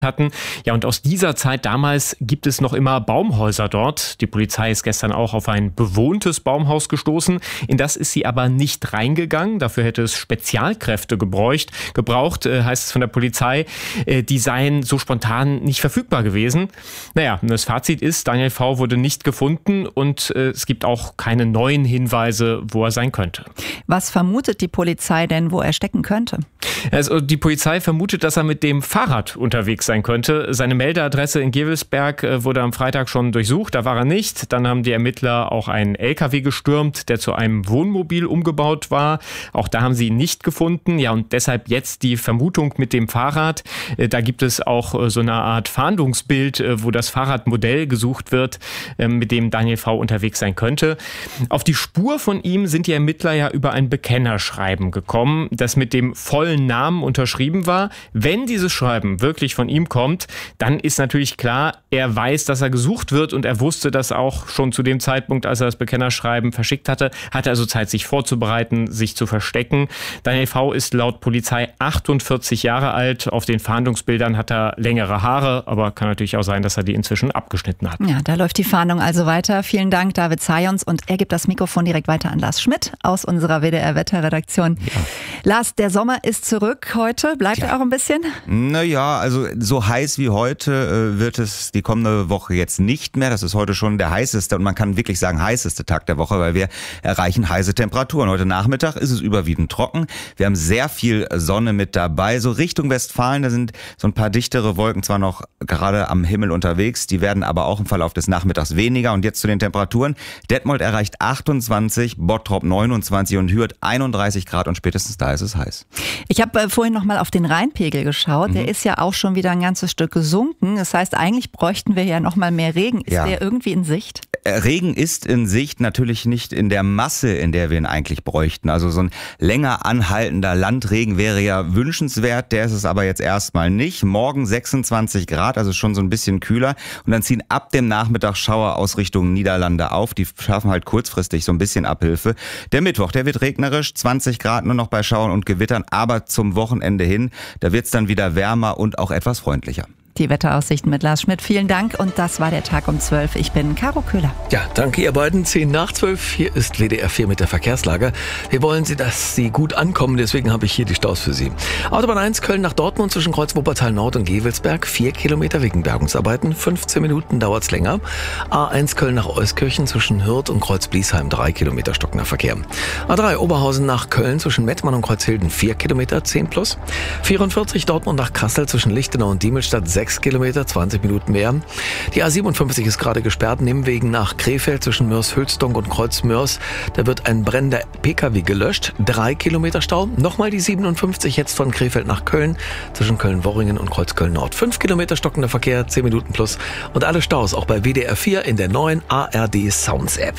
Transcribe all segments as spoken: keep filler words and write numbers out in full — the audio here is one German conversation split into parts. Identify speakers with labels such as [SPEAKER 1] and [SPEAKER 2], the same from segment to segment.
[SPEAKER 1] hatten. Ja, und aus dieser Zeit damals gibt es noch immer Baumhäuser dort. Die Polizei ist gestern auch auf ein bewohntes Baumhaus gestoßen. In das ist sie aber nicht reingegangen. Dafür hätte es Spezialkräfte gebräucht. Gebraucht, äh, heißt es von der Polizei. Äh, die seien so spontan nicht verfügbar gewesen. Naja, das Fazit ist, Daniel V. wurde nicht gefunden und äh, es gibt auch keine neuen Hinweise, wo er sein könnte.
[SPEAKER 2] Was vermutet die Polizei denn, wo er stecken könnte?
[SPEAKER 1] Also die Polizei vermutet, dass er mit dem Fahrrad unterwegs sein könnte. Seine Meldeadresse in Gevelsberg wurde am Freitag schon durchsucht, da war er nicht. Dann haben die Ermittler auch einen L K W gestürmt, der zu einem Wohnmobil umgebaut war. Auch da haben sie ihn nicht gefunden. Ja, und deshalb jetzt die Vermutung mit dem Fahrrad. Da gibt es auch so eine Art Fahndungsbild, wo das Fahrradmodell gesucht wird, mit dem Daniel V. unterwegs sein könnte. Auf die Spur von ihm sind die Ermittler ja über ein Bekennerschreiben gekommen, das mit dem vollen Namen unterschrieben war. Wenn dieses Schreiben wirklich von ihm kommt, dann ist natürlich klar, er weiß, dass er gesucht wird und er wusste das auch schon zu dem Zeitpunkt, als er das Bekennerschreiben verschickt hatte, hatte also Zeit, sich vorzubereiten, sich zu verstecken. Daniel V. ist laut Polizei achtundvierzig Jahre alt. Auf den Fahndungsbildern hat er längere Haare, aber kann natürlich auch sein, dass er die inzwischen abgeschnitten hat.
[SPEAKER 2] Ja, da läuft die Fahndung also weiter. Vielen Dank, David Zajons, und er gibt das Mikrofon direkt weiter an Lars Schmidt aus unserer W D R-Wetterredaktion. Ja. Lars, der Sommer ist zurück heute. Bleibt ja. er auch ein bisschen?
[SPEAKER 3] Naja, also so heiß wie heute äh, wird es die kommende Woche jetzt nicht mehr. Das ist heute schon der heißeste und man kann wirklich sagen heißeste Tag der Woche, weil wir erreichen heiße Temperaturen. Heute Nachmittag ist es überwiegend trocken. Wir haben sehr viel Sonne mit dabei. So Richtung Westfalen, da sind so ein paar dichtere Wolken zwar noch gerade am Himmel unterwegs, die werden aber auch im Verlauf des Nachmittags weniger. Und jetzt zu den Temperaturen. Detmold erreicht achtundzwanzig, Bottrop neunundzwanzig und Hürth einunddreißig Grad und spätestens da ist es heiß.
[SPEAKER 2] Ich habe äh, vorhin noch mal auf den Rheinpegel geschaut. Mhm. Der ist ja auch schon wieder ein ganzes Stück gesunken. Das heißt, eigentlich bräuchten wir ja noch mal mehr Regen. Ist ja. der irgendwie in Sicht?
[SPEAKER 3] Regen ist in Sicht, natürlich nicht in der Masse, in der wir ihn eigentlich bräuchten. Also so ein länger anhaltender Landregen wäre ja wünschenswert, der ist es aber jetzt erstmal nicht. Morgen sechsundzwanzig Grad, also schon so ein bisschen kühler. Und dann ziehen ab dem Nachmittag Schauer aus Richtung Niederlande auf. Die schaffen halt kurzfristig so ein bisschen Abhilfe. Der Mittwoch, der wird regnerisch, zwanzig Grad nur noch bei Schauern und Gewittern, aber zum Wochenende hin, da wird es dann wieder wärmer und auch etwas freundlicher.
[SPEAKER 2] Die Wetteraussichten mit Lars Schmidt. Vielen Dank und das war der Tag um zwölf. Ich bin Caro Köhler.
[SPEAKER 4] Ja, danke ihr beiden. zehn nach zwölf. Hier ist W D R vier mit der Verkehrslage. Wir wollen Sie, dass Sie gut ankommen, deswegen habe ich hier die Staus für Sie. Autobahn eins Köln nach Dortmund zwischen Kreuz Wuppertal Nord und Gevelsberg. vier Kilometer wegen Bergungsarbeiten. fünfzehn Minuten dauert's länger. A eins Köln nach Euskirchen zwischen Hürth und Kreuz Bliesheim. drei Kilometer stockender Verkehr. A drei Oberhausen nach Köln zwischen Mettmann und Kreuzhilden. vier Kilometer, zehn plus. vierundvierzig Dortmund nach Kassel zwischen Lichtenau und Diemelstadt. sechs Kilometer, zwanzig Minuten mehr. Die A siebenundfünfzig ist gerade gesperrt, Nimwegen nach Krefeld zwischen Mörs-Hülsdonk und Kreuz-Mörs. Da wird ein brennender P K W gelöscht. drei Kilometer Stau. Nochmal die siebenundfünfzig jetzt von Krefeld nach Köln zwischen Köln-Worringen und Kreuzköln-Nord. fünf Kilometer stockender Verkehr, zehn Minuten plus. Und alle Staus auch bei W D R vier in der neuen A R D Sounds App.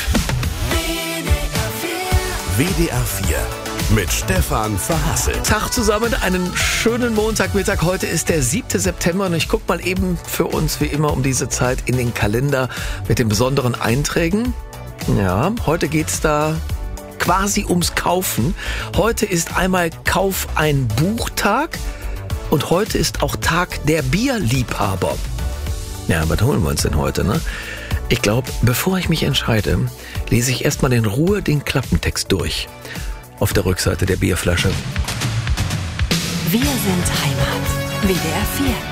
[SPEAKER 5] W D R vier. Mit Stefan Verhassel.
[SPEAKER 4] Tag zusammen, einen schönen Montagmittag. Heute ist der siebte September und ich gucke mal eben für uns wie immer um diese Zeit in den Kalender mit den besonderen Einträgen. Ja, heute geht's da quasi ums Kaufen. Heute ist einmal Kauf ein Buchtag und heute ist auch Tag der Bierliebhaber. Ja, was holen wir uns denn heute, ne? Ich glaube, bevor ich mich entscheide, lese ich erstmal in Ruhe den Klappentext durch. Auf der Rückseite der Bierflasche.
[SPEAKER 6] Wir sind Heimat. W D R vier.